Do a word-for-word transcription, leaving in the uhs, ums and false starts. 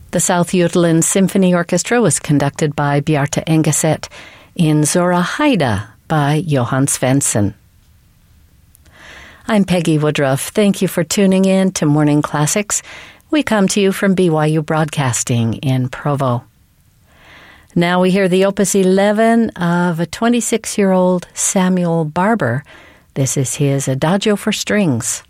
The South Jutland Symphony Orchestra was conducted by Bjarte Engeset in Zoraida by Johann Svensson. I'm Peggy Woodruff. Thank you for tuning in to Morning Classics. We come to you from B Y U Broadcasting in Provo. Now we hear the Opus eleven of a twenty-six-year-old Samuel Barber. This is his Adagio for Strings.